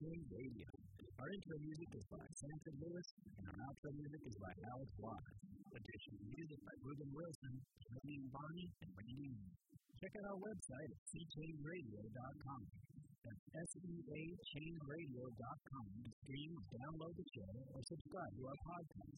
Change Radio. Our intro music is by Samson Lewis, and our outro music is by Alex Wise. Additional music by Ruben Wilson, Tony Bonnie, and Randy Moon. Check out our website at cchangeradio.com. That's SEAChangeRadio.com to stream, download the show, or subscribe to our podcast.